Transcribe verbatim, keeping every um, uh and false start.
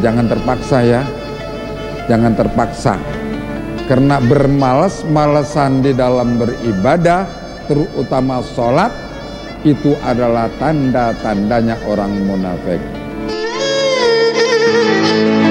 jangan terpaksa ya, jangan terpaksa. Karena bermalas-malasan di dalam beribadah, terutama sholat, itu adalah tanda-tandanya orang munafik.